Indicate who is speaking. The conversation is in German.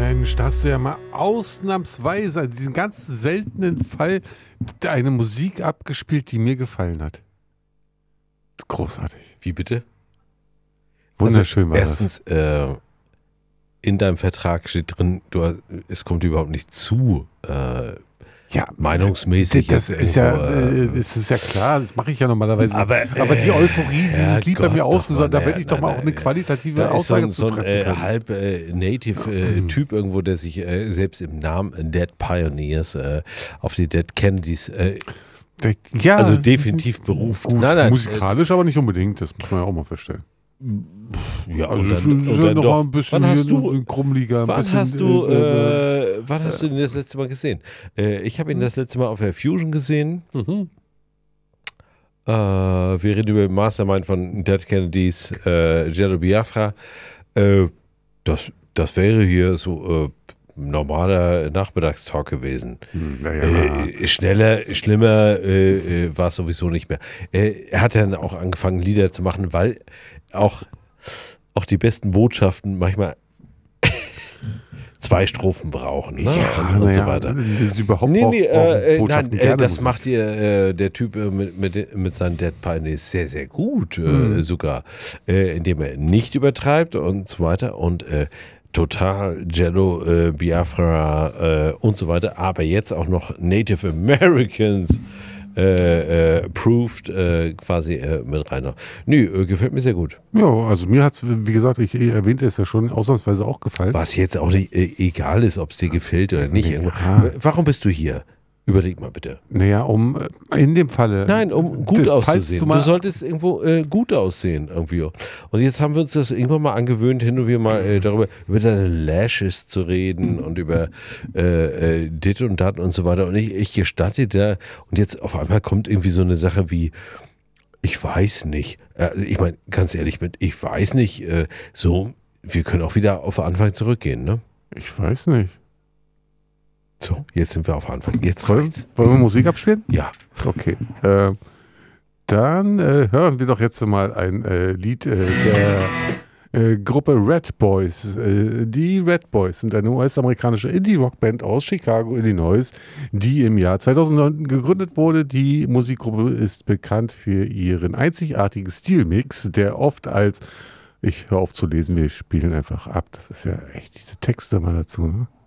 Speaker 1: Mensch, da hast du ja mal ausnahmsweise diesen ganz seltenen Fall eine Musik abgespielt, die mir gefallen hat. Großartig.
Speaker 2: Wie bitte?
Speaker 1: Wunderschön war
Speaker 2: erstens, in deinem Vertrag steht drin, es kommt überhaupt nicht zu meinungsmäßig.
Speaker 1: Das ist ja klar, das mache ich ja normalerweise. Aber die Euphorie, dieses Lied bei mir ausgesorgt, da werde ich doch mal auch eine qualitative Aussage zu treffen können.
Speaker 2: So ein halb Native-Typ irgendwo, der sich selbst im Namen Dead Pioneers auf die Dead Kennedys also definitiv beruft.
Speaker 1: Gut, musikalisch aber nicht unbedingt, das muss man ja auch mal feststellen.
Speaker 2: Ja,
Speaker 1: also
Speaker 2: und
Speaker 1: dann noch ein bisschen
Speaker 2: wann hast du
Speaker 1: Krummliga.
Speaker 2: Wann hast du ihn das letzte Mal gesehen? Ich habe ihn das letzte Mal auf der Fusion gesehen. Wir reden über den Mastermind von Dead Kennedys, Jello Biafra. Das wäre hier so normaler Nachmittagstalk gewesen. Schlimmer war es sowieso nicht mehr. Er hat dann auch angefangen, Lieder zu machen, weil auch die besten Botschaften manchmal 2 Strophen brauchen, ne? und so weiter.
Speaker 1: Das überhaupt
Speaker 2: das macht der Typ mit seinen Dead Pioneers sehr, sehr gut sogar, indem er nicht übertreibt und so weiter und total Jello, Biafra und so weiter, aber jetzt auch noch Native Americans approved quasi mit rein. Gefällt mir sehr gut.
Speaker 1: Ja, also mir hat es, wie gesagt, ich erwähnte es ja schon, ausnahmsweise auch gefallen.
Speaker 2: Was jetzt auch nicht egal ist, ob es dir gefällt oder nicht.
Speaker 1: Ja.
Speaker 2: Warum bist du hier? Überleg mal bitte.
Speaker 1: Naja, um in dem Falle.
Speaker 2: Nein, um gut auszusehen. Du solltest irgendwo gut aussehen irgendwie. Und jetzt haben wir uns das irgendwann mal angewöhnt, hin und wieder mal über deine Lashes zu reden und über dit und dat und so weiter. Und ich gestatte da, und jetzt auf einmal kommt irgendwie so eine Sache wie, ich weiß nicht. Ich meine, ganz ehrlich, ich weiß nicht, wir können auch wieder auf Anfang zurückgehen, ne?
Speaker 1: Ich weiß nicht.
Speaker 2: So, jetzt sind wir auf Anfang. Jetzt
Speaker 1: wollen wir Musik abspielen?
Speaker 2: Ja.
Speaker 1: Okay. Dann hören wir doch jetzt mal ein Lied der Gruppe Red Boys. Die Red Boys sind eine US-amerikanische Indie-Rock-Band aus Chicago, Illinois, die im Jahr 2009 gegründet wurde. Die Musikgruppe ist bekannt für ihren einzigartigen Stilmix, der oft als, ich höre auf zu lesen, wir spielen einfach ab. Das ist ja echt diese Texte mal dazu, ne?